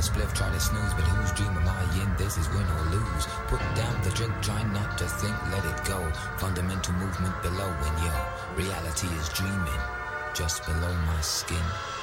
spliff, try to snooze, but whose dream am I in? This is win or lose. Put down the drink, try not to think, let it go. Fundamental movement below, and yo, reality is dreaming just below my skin.